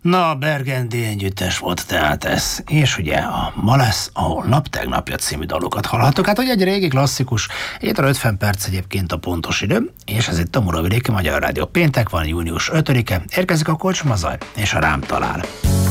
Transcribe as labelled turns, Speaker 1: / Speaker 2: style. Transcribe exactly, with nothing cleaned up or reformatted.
Speaker 1: Na, a Burgundy együttes volt tehát ez. És ugye a Ma lesz a holnap tegnapja című dalokat hallhatok. Hát, hogy egy régi klasszikus, hét óra ötven perc egyébként a pontos idő, és ez itt a Muravidéki Magyar Rádió. Péntek van, június ötödike, érkezik a Kocsmazaj, és a Rám talál.